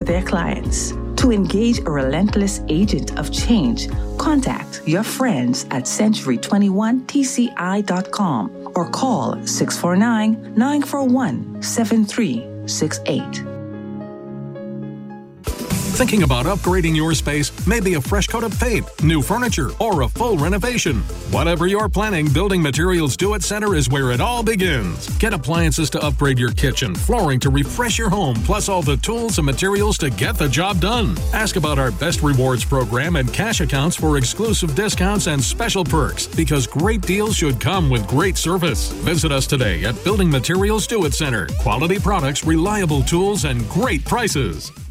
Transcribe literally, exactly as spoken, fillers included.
their clients. To engage a relentless agent of change, contact your friends at century twenty-one T C I dot com or call six four nine, nine four one, seven three six eight. Thinking about upgrading your space? Maybe a fresh coat of paint, new furniture, or a full renovation. Whatever you're planning, Building Materials Do-It-Center is where it all begins. Get appliances to upgrade your kitchen, flooring to refresh your home, plus all the tools and materials to get the job done. Ask about our Best Rewards program and cash accounts for exclusive discounts and special perks, because great deals should come with great service. Visit us today at Building Materials Do-It-Center. Quality products, reliable tools, and great prices.